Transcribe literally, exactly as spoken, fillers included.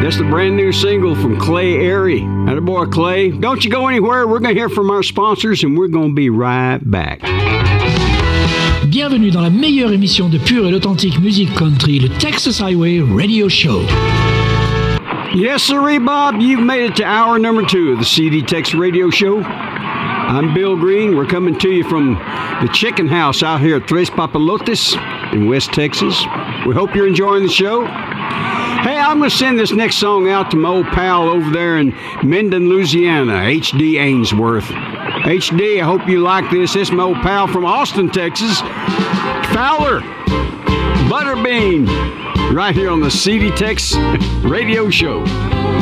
That's the brand new single from Clay Airy. Atta boy, Clay. Don't you go anywhere. We're going to hear from our sponsors, and we're going to be right back. Bienvenue dans la meilleure émission de pure et authentique musique country, le Texas Highway Radio Show. Yes, sirree, Bob. You've made it to hour number two of the C D Tex Radio Show. I'm Bill Green. We're coming to you from the Chicken House out here at Tres Papalotes in West Texas. We hope you're enjoying the show. Hey, I'm going to send this next song out to my old pal over there in Minden, Louisiana, H D Ainsworth. H D, I hope you like this. This is my old pal from Austin, Texas, Fowler Butterbean, right here on the C D Tex Radio Show.